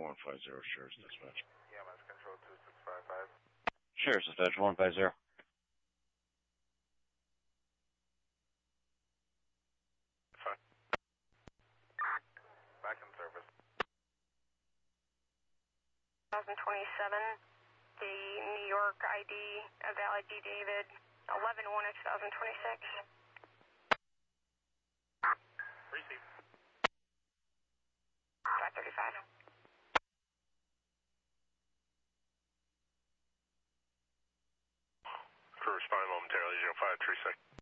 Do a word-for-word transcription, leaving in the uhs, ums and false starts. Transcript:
one five zero, Sheriff's Dispatch. Yeah, that's Control two six five five. Sheriff's Dispatch, one five zero. Fine. Back in service. twenty twenty-seven, the New York I D of Valley D. David, eleven one of twenty twenty-six. Receive. five thirty-five. Crew respond momentarily, zero five three six.